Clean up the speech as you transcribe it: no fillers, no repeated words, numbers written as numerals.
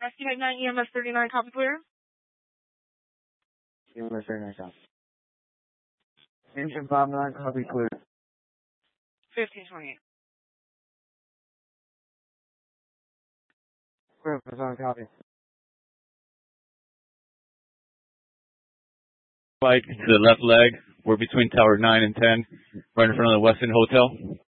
Rescue 9 EMS 39, copy clear. EMS 39, copy. Engine 59, copy clear. 1528. Clear, on copy. Right to the left leg. We're between Tower 9 and 10, right in front of the Westin Hotel.